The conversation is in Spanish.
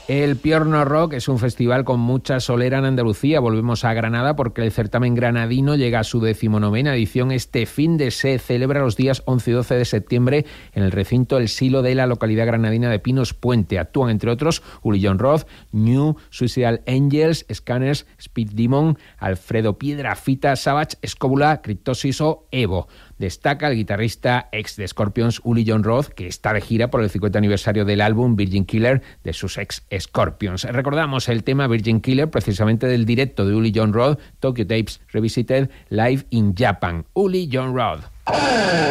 El Piorno Rock es un festival con mucha solera en Andalucía. Volvemos a Granada porque el certamen granadino llega a su 19ª edición. Este fin de se celebra los días 11 y 12 de septiembre en el recinto El Silo de la localidad granadina de Pinos Puente. Actúan, entre otros, Uli John Roth, New, Suicidal Angels, Scanners, Speed Demon, Alfredo Piedrafita, Savage, Escóbula, Cryptosis o Evo. Destaca el guitarrista ex de Scorpions, Uli John Roth, que está de gira por el 50 aniversario del álbum Virgin Killer de sus ex Scorpions. Recordamos el tema Virgin Killer precisamente del directo de Uli John Roth, Tokyo Tapes Revisited Live in Japan. Uli John Roth.